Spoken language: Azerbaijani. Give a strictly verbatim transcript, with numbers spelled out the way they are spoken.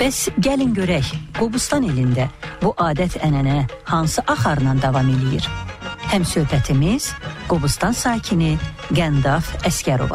Bəs gəlin görək, Qobustan elində bu adət-ənənə hansı axarla davam eləyir? Həm söhbətimiz Qobustan sakini Qəndaf Əsgərova.